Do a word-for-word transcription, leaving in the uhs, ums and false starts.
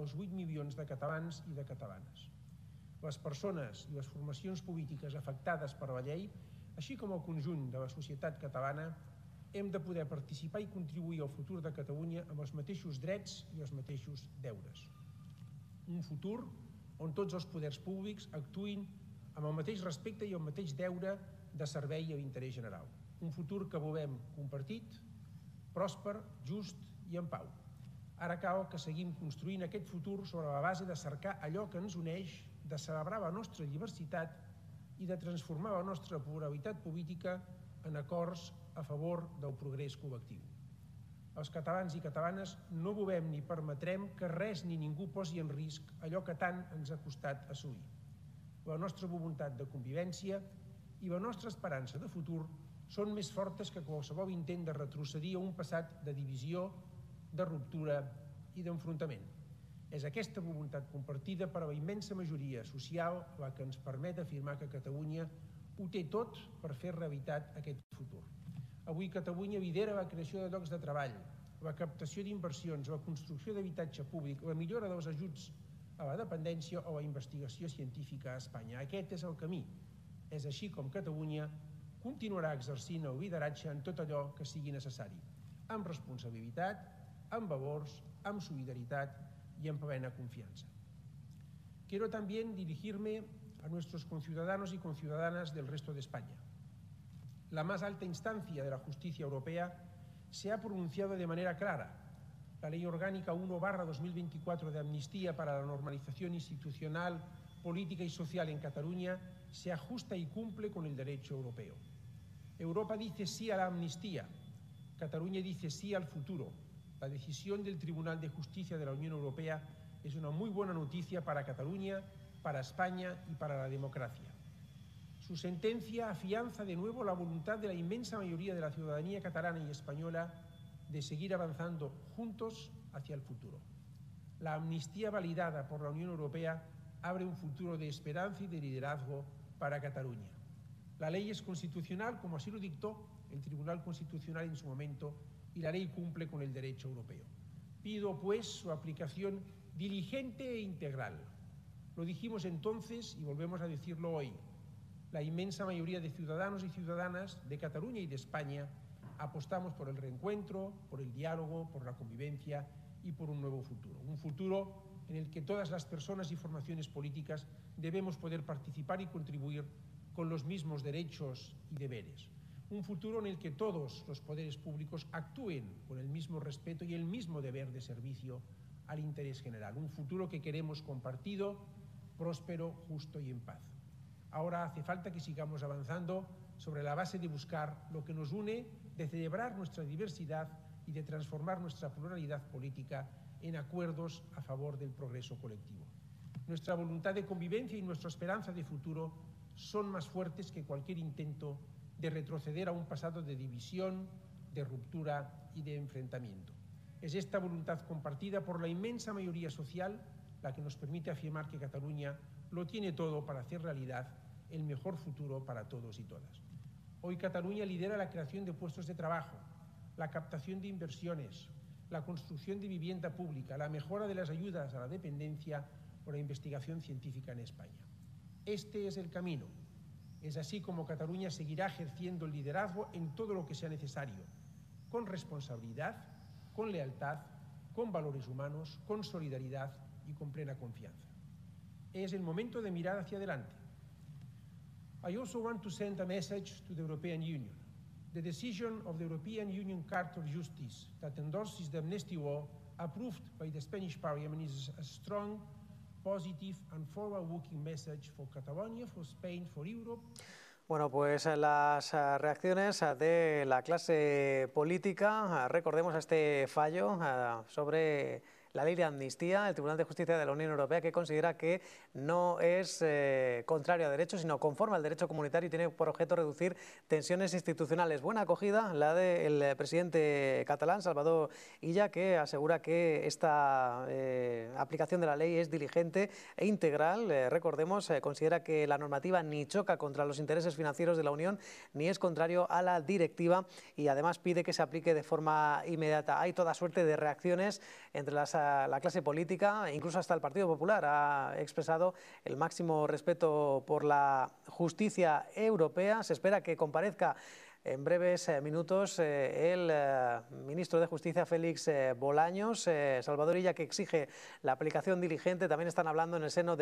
als vuit milions de catalans i de catalanes. Les persones i les formacions polítiques afectades per la llei, així com el conjunt de la societat catalana, hem de poder participar i contribuir al futur de Catalunya amb els mateixos drets i els mateixos deures. Un futur on tots els poders públics actuïn amb el mateix respecte i el mateix deure de servei a l'interès general. Un futur que volem compartit, pròsper, just i en pau. Ara cal que seguim construint aquest futur sobre la base de cercar allò que ens uneix, de celebrar la nostra diversitat i de transformar la nostra pluralitat política en acords a favor del progrés col·lectiu. Els catalans i catalanes no volem ni permetrem que res ni ningú posi en risc allò que tant ens ha costat assolir. La nostra voluntat de convivència i la nostra esperança de futur són més fortes que qualsevol intent de retrocedir a un passat de divisió, de ruptura i d'enfrontament. És aquesta voluntat compartida per a la immensa majoria social la que ens permet afirmar que Catalunya ho té tot per fer realitat aquest futur. Avui Catalunya lidera la creació de llocs de treball, la captació d'inversions, la construcció d'habitatge públic, la millora dels ajuts a la dependència o la investigació científica a Espanya. Aquest és el camí. És així com Catalunya continuarà exercint el lideratge en tot allò que sigui necessari, amb responsabilitat, amb valors, amb solidaritat y en plena confianza. Quiero también dirigirme a nuestros conciudadanos y conciudadanas del resto de España. La más alta instancia de la justicia europea se ha pronunciado de manera clara. La Ley Orgánica uno barra dos mil veinticuatro de Amnistía para la Normalización Institucional, Política y Social en Cataluña se ajusta y cumple con el derecho europeo. Europa dice sí a la amnistía. Cataluña dice sí al futuro. La decisión del Tribunal de Justicia de la Unión Europea es una muy buena noticia para Cataluña, para España y para la democracia. Su sentencia afianza de nuevo la voluntad de la inmensa mayoría de la ciudadanía catalana y española de seguir avanzando juntos hacia el futuro. La amnistía validada por la Unión Europea abre un futuro de esperanza y de liderazgo para Cataluña. La ley es constitucional, como así lo dictó el Tribunal Constitucional en su momento, y la ley cumple con el derecho europeo. Pido, pues, su aplicación diligente e integral. Lo dijimos entonces y volvemos a decirlo hoy. La inmensa mayoría de ciudadanos y ciudadanas de Cataluña y de España apostamos por el reencuentro, por el diálogo, por la convivencia y por un nuevo futuro. Un futuro en el que todas las personas y formaciones políticas debemos poder participar y contribuir con los mismos derechos y deberes. Un futuro en el que todos los poderes públicos actúen con el mismo respeto y el mismo deber de servicio al interés general. Un futuro que queremos compartido, próspero, justo y en paz. Ahora hace falta que sigamos avanzando sobre la base de buscar lo que nos une, de celebrar nuestra diversidad y de transformar nuestra pluralidad política en acuerdos a favor del progreso colectivo. Nuestra voluntad de convivencia y nuestra esperanza de futuro son más fuertes que cualquier intento de retroceder a un pasado de división, de ruptura y de enfrentamiento. Es esta voluntad compartida por la inmensa mayoría social la que nos permite afirmar que Cataluña lo tiene todo para hacer realidad el mejor futuro para todos y todas. Hoy Cataluña lidera la creación de puestos de trabajo, la captación de inversiones, la construcción de vivienda pública, la mejora de las ayudas a la dependencia o la investigación científica en España. Este es el camino. Es así como Cataluña seguirá ejerciendo el liderazgo en todo lo que sea necesario, con responsabilidad, con lealtad, con valores humanos, con solidaridad y con plena confianza. Es el momento de mirar hacia adelante. I also want to send a message to the European Union. The decision of the European Union Court of Justice that endorses the amnesty law approved by the Spanish Parliament is a strong, positive and forward-looking message for Catalonia, for Spain, for Europe. Bueno, pues las reacciones de la clase política, recordemos este fallo sobre la ley de amnistía, el Tribunal de Justicia de la Unión Europea, que considera que no es eh, contrario a derecho, sino conforme al derecho comunitario y tiene por objeto reducir tensiones institucionales. Buena acogida la del presidente catalán, Salvador Illa, que asegura que esta eh, aplicación de la ley es diligente e integral. Eh, recordemos, eh, considera que la normativa ni choca contra los intereses financieros de la Unión ni es contrario a la directiva y además pide que se aplique de forma inmediata. Hay toda suerte de reacciones entre las la clase política, incluso hasta el Partido Popular ha expresado el máximo respeto por la justicia europea. Se espera que comparezca en breves eh, minutos eh, el eh, ministro de Justicia, Félix eh, Bolaños. eh, Salvador Illa, que exige la aplicación diligente. También están hablando en el seno de